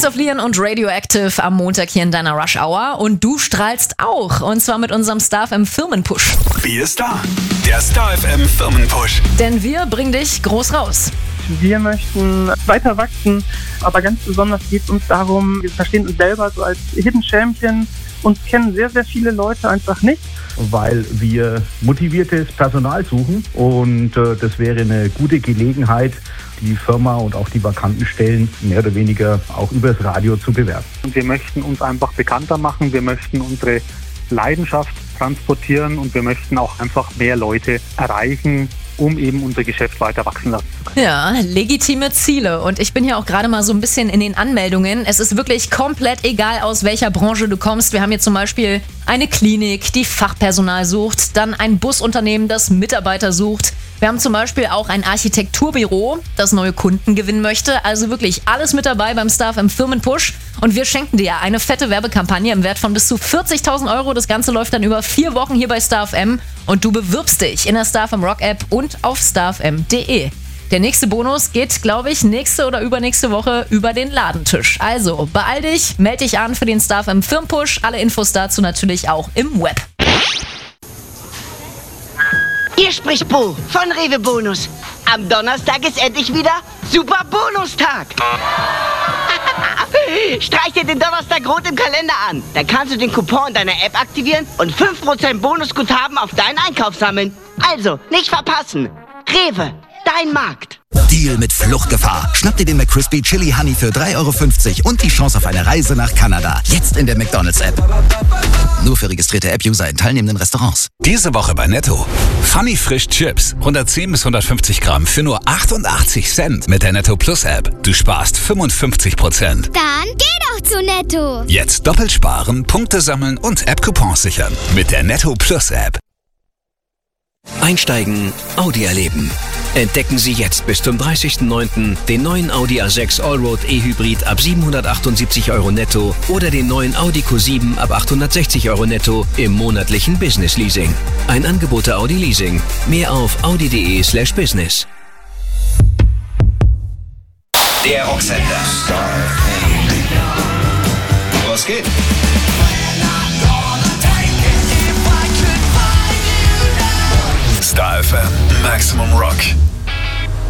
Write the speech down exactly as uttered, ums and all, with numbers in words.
Kings of Leon und Radioactive am Montag hier in deiner Rush Hour. Und du strahlst auch. Und zwar mit unserem Star F M Firmenpush. Wie ist da? Der Star F M Firmenpush. Denn wir bringen dich groß raus. Wir möchten weiter wachsen, aber ganz besonders geht es uns darum, wir verstehen uns selber so als Hidden Champion. Uns kennen sehr, sehr viele Leute einfach nicht. Weil wir motiviertes Personal suchen und äh, das wäre eine gute Gelegenheit, die Firma und auch die vakanten Stellen mehr oder weniger auch übers Radio zu bewerben. Und wir möchten uns einfach bekannter machen, wir möchten unsere Leidenschaft transportieren und wir möchten auch einfach mehr Leute erreichen, um eben unser Geschäft weiter wachsen lassen zu können. Ja, legitime Ziele. Und ich bin hier auch gerade mal so ein bisschen in den Anmeldungen. Es ist wirklich komplett egal, aus welcher Branche du kommst. Wir haben hier zum Beispiel eine Klinik, die Fachpersonal sucht, dann ein Busunternehmen, das Mitarbeiter sucht. Wir haben zum Beispiel auch ein Architekturbüro, das neue Kunden gewinnen möchte. Also wirklich alles mit dabei beim Star F M Firmenpush. Und wir schenken dir eine fette Werbekampagne im Wert von bis zu vierzigtausend Euro. Das Ganze läuft dann über vier Wochen hier bei Star F M. Und du bewirbst dich in der Star F M Rock App und auf star f m punkt d e. Der nächste Bonus geht, glaube ich, nächste oder übernächste Woche über den Ladentisch. Also beeil dich, melde dich an für den Star F M Firmenpush. Alle Infos dazu natürlich auch im Web. Hier spricht Bo von Rewe Bonus. Am Donnerstag ist endlich wieder Super Bonustag. Streich dir den Donnerstag rot im Kalender an. Dann kannst du den Coupon in deiner App aktivieren und fünf Prozent Bonusguthaben auf deinen Einkauf sammeln. Also, nicht verpassen. Rewe, dein Markt. Deal mit Fluchtgefahr. Schnapp dir den McCrispy Chili Honey für drei Euro fünfzig und die Chance auf eine Reise nach Kanada. Jetzt in der McDonald's-App. Nur für registrierte App-User in teilnehmenden Restaurants. Diese Woche bei Netto. Funny Frisch Chips. hundertzehn bis hundertfünfzig Gramm für nur achtundachtzig Cent mit der Netto Plus App. Du sparst fünfundfünfzig Prozent. Dann geh doch zu Netto. Jetzt doppelt sparen, Punkte sammeln und App-Coupons sichern. Mit der Netto Plus App. Einsteigen, Audi erleben. Entdecken Sie jetzt bis zum dreißigsten neunten den neuen Audi A sechs Allroad E-Hybrid ab siebenhundertachtundsiebzig Euro netto oder den neuen Audi Q sieben ab achthundertsechzig Euro netto im monatlichen Business Leasing. Ein Angebot der Audi Leasing. Mehr auf audi.de slash business. Der Rocksender. Was geht? Star F M Maximum Rock.